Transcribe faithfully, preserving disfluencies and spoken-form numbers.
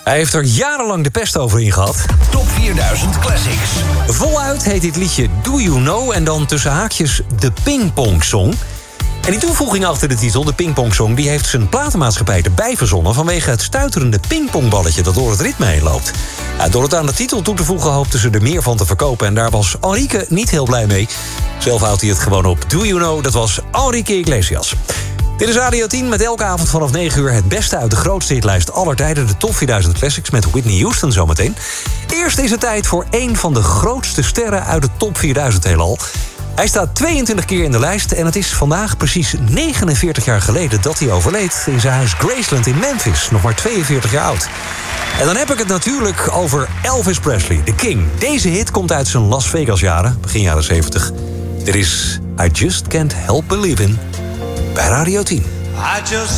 Hij heeft er jarenlang de pest over in gehad. Top vierduizend Classics. Voluit heet dit liedje Do You Know en dan tussen haakjes de Pingpong Song. En die toevoeging achter de titel, de Pingpong Song, die heeft zijn platenmaatschappij erbij verzonnen vanwege het stuiterende pingpongballetje dat door het ritme heen loopt. Ja, door het aan de titel toe te voegen hoopten ze er meer van te verkopen en daar was Enrique niet heel blij mee. Zelf houdt hij het gewoon op Do You Know, dat was Enrique Iglesias. Dit is Radio tien met elke avond vanaf negen uur het beste uit de grootste hitlijst aller tijden, de Top vierduizend Classics met Whitney Houston zometeen. Eerst is het tijd voor één van de grootste sterren uit de Top vierduizend heelal. Hij staat tweeëntwintig keer in de lijst en het is vandaag precies negenenveertig jaar geleden dat hij overleed in zijn huis Graceland in Memphis, nog maar tweeënveertig jaar oud. En dan heb ik het natuurlijk over Elvis Presley, de King. Deze hit komt uit zijn Las Vegas jaren, begin jaren zeventig. Dit is I Just Can't Help Believin' bij Radio tien. I just